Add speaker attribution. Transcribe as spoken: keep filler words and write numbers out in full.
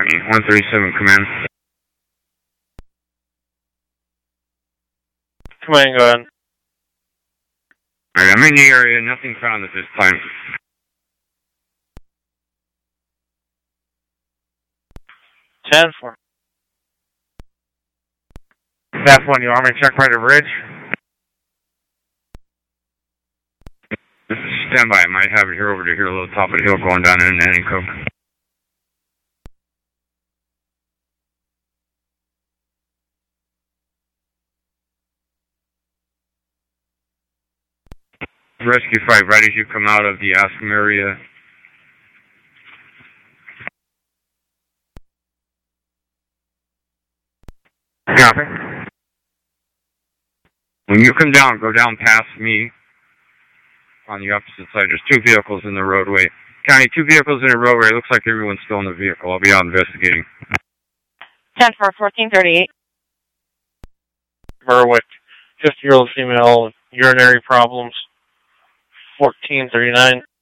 Speaker 1: County, one thirty-seven, command.
Speaker 2: Command, go ahead.
Speaker 1: Alright, I'm in the area, nothing found at this time.
Speaker 2: ten four.
Speaker 1: Staff one, you want me to check by the bridge? Stand by, I might have it here over to here, a little top of the hill going down in Nanny Cove. Rescue five, right as you come out of the Askham area. Copy. When you come down, go down past me. On the opposite side, there's two vehicles in the roadway. County, two vehicles in the roadway. It looks like everyone's still in the vehicle. I'll be out investigating.
Speaker 3: ten for fourteen thirty-eight.
Speaker 2: Berwick, fifty-year-old female, urinary problems. fourteen thirty-nine.